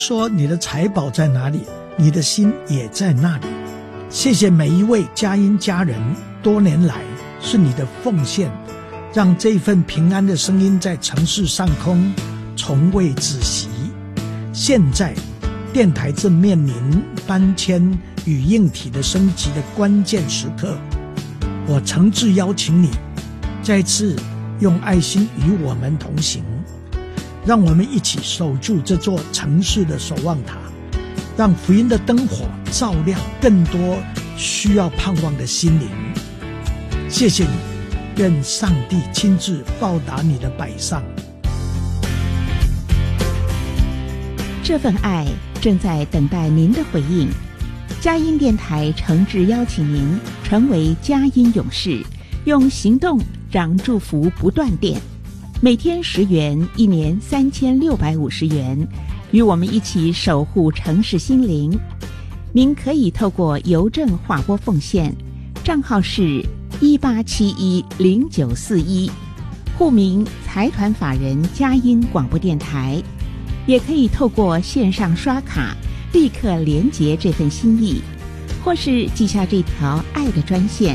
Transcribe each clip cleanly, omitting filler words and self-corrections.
说你的财宝在哪里，你的心也在那里。谢谢每一位佳音家人，多年来是你的奉献，让这份平安的声音在城市上空从未止息。现在电台正面临搬迁与硬体的升级的关键时刻，我诚挚邀请你再次用爱心与我们同行，让我们一起守住这座城市的守望塔，让福音的灯火照亮更多需要盼望的心灵。谢谢你，愿上帝亲自报答你的摆上。 这份爱正在等待您的回应。佳音电台诚挚邀请您成为佳音勇士，用行动让祝福不断电。每天10元，一年3650元，与我们一起守护城市心灵。您可以透过邮政划拨奉献，账号是18710941，户名财团法人佳音广播电台。也可以透过线上刷卡立刻连结这份心意，或是记下这条爱的专线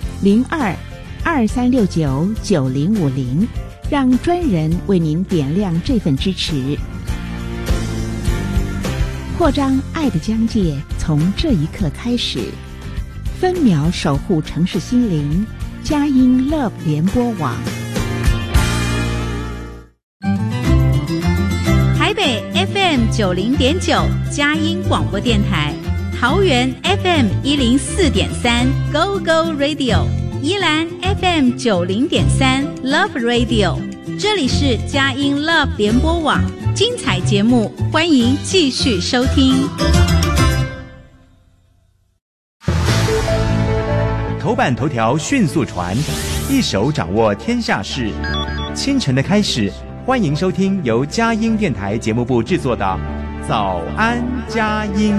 0223699050，让专人为您点亮这份支持。扩张爱的疆界从这一刻开始，分秒守护城市心灵，佳音 Love 联播网。 台北 FM 90.9佳音广播电台，桃园 FM 104.3 Go Go Radio， 宜兰 FM 90.3 Love Radio， 这里是佳音 Love 联播网，精彩节目欢迎继续收听。 头版头条迅速传，一手掌握天下事。清晨的开始，欢迎收听由佳音电台节目部制作的《早安佳音》。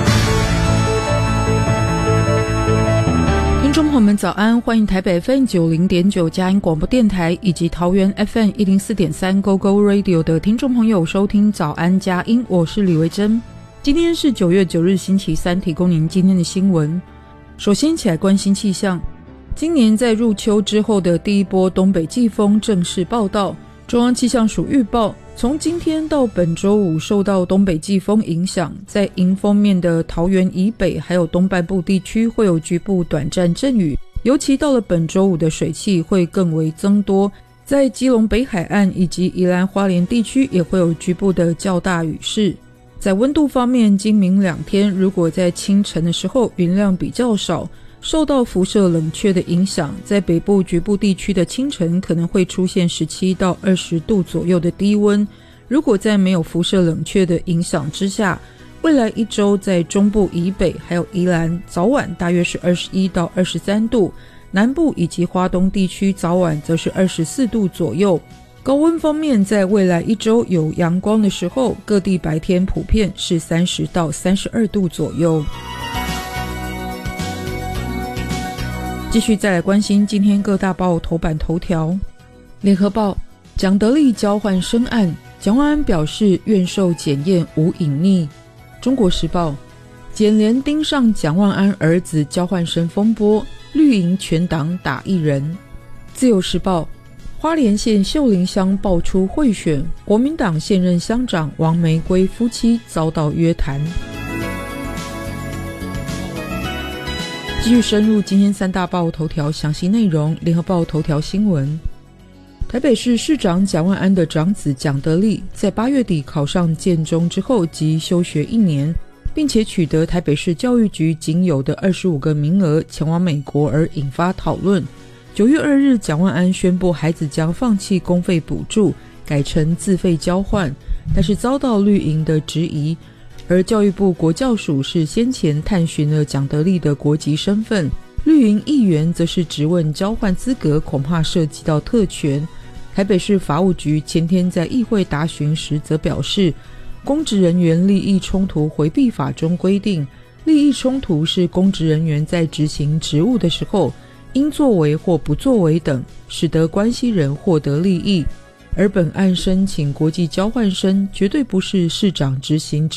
听众朋友们早安，欢迎台北 FM 90.9佳音广播电台以及桃园 FM 104.3 Go Go Radio 的听众朋友收听早安佳音，我是李维珍。今天是9月9日星期三，提供您今天的新闻。首先一起来关心气象。今年在入秋之后的第一波东北季风正式报道，中央气象署预报，从今天到本周五受到东北季风影响，在迎风面的桃园以北还有东半部地区会有局部短暂阵雨，尤其到了本周五的水汽会更为增多，在基隆北海岸以及宜兰花莲地区也会有局部的较大雨势。在温度方面，今明2天如果在清晨的时候云量比较少，受到辐射冷却的影响，在北部局部地区的清晨可能会出现17到20度左右的低温。如果在没有辐射冷却的影响之下，未来一周在中部以北还有宜兰早晚大约是21到23度，南部以及花东地区早晚则是24度左右。高温方面，在未来一周有阳光的时候，各地白天普遍是30到32度左右。继续再来关心今天各大报头版头条。联合报，蒋德忞交换生案，蒋万安表示愿受检验无隐匿。中国时报，检联盯上蒋万安儿子交换生风波，绿营全党打一人。自由时报，花莲县秀林乡爆出贿选，国民党现任乡长王玫瑰夫妻遭到约谈。继续深入今天三大报头条详细内容。联合报头条新闻，台北市市长蒋万安的长子蒋德忞在8月底考上建中之后即休学1年，并且取得台北市教育局仅有的25个名额前往美国而引发讨论。9月2日，蒋万安宣布孩子将放弃公费补助，改成自费交换，但是遭到绿营的质疑。而教育部国教署是先前探寻了蒋德忞的国籍身份，绿营议员则是质问交换资格恐怕涉及到特权。台北市法务局前天在议会答询时则表示，公职人员利益冲突回避法中规定，利益冲突是公职人员在执行职务的时候因作为或不作为等使得关系人获得利益。 而本案申请国际交换生绝对不是市长执行